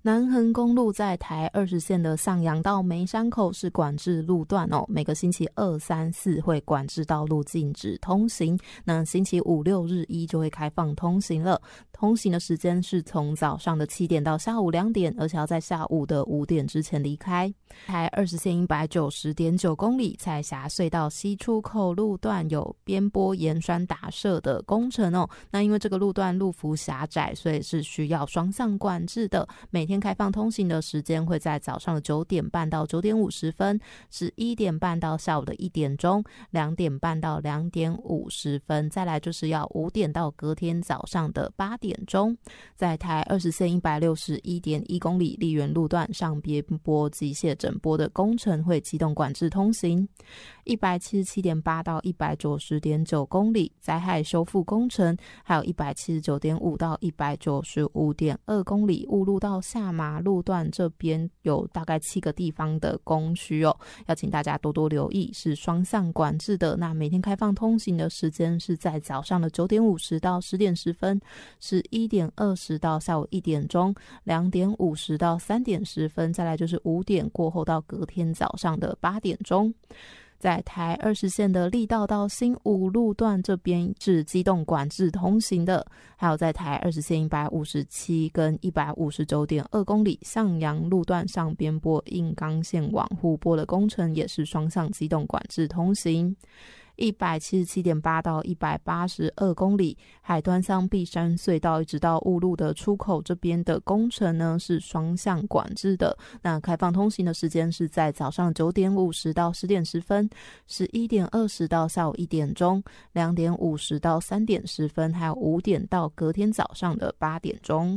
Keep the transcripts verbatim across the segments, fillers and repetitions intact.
南横公路在台二十线的上阳到梅山口是管制路段哦，每个星期二、三、四会管制道路禁止通行，那星期五六日一就会开放通行了。通行的时间是从早上的七点到下午两点，而且要在下午的五点之前离开。台二十线一百九十点九公里，彩霞隧道西出口路段有边坡岩栓打设的工程哦。那因为这个路段路幅狭窄，所以是需要双向管制的。每天开放通行的时间会在早上的九点半到九点五十分，十一点半到下午的一点钟，两点半到两点五十分，再来就是要五点到隔天早上的八点钟。在台二十线一百六十一点一公里，丽园路段上边坡机械整坡的工程会机动管制通行。一百七十七点八到一百九十点九公里，灾害修复工程，还有一百七十九点五到一百九十五点二公里，雾路到下马路段这边有大概七个地方的工区哦，要请大家多多留意，是双向管制的。那每天开放通行的时间是在早上的九点五十到十点十分，十一点二十到下午一点钟，两点五十到三点十分，再来就是五点过后到隔天早上的八点钟。在台二十线的力道到新武路段这边是机动管制通行的，还有在台二十线一百五十七跟一百五十九点二公里向阳路段上边坡硬钢线网护坡的工程也是双向机动管制通行。一百七十七点八到一百八十二公里，海端乡碧山隧道一直到雾路的出口这边的工程呢是双向管制的。那开放通行的时间是在早上九点五十到十点十分，十一点二十到下午一点钟，两点五十到三点十分，还有五点到隔天早上的八点钟。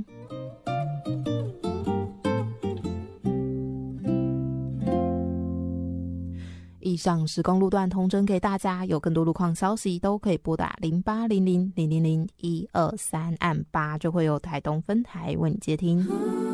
以上是公路段通知给大家，有更多路况消息都可以拨打零八零零零零零一二三按八，就会有台东分台为你接听。